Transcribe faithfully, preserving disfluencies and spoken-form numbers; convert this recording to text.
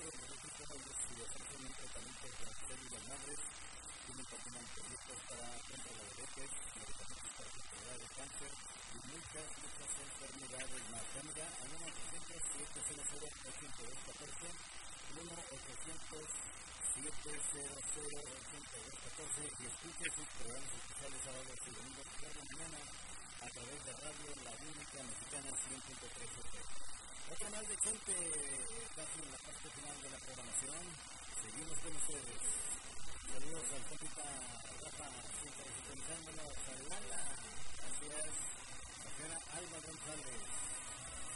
centro de los psicólogos y de tratamiento de las células madres, tienen también proyectos para contra la diabetes, medicamentos para la enfermedad de cáncer y muchas, muchas enfermedades más. Llama al uno ochocientos siete cero cero ocho dos uno cuatro, uno ochocientos siete cero cero ocho dos uno cuatro y escuche sus programas especiales sábados y domingos por la mañana a través de Radio La Única Mexicana cien punto tres F M. Otra más de gente, casi en la parte final de la programación. Seguimos con ustedes. Saludos al compita Rafa, siempre sintonizándonos. A Lala, así es, la señora Alma González.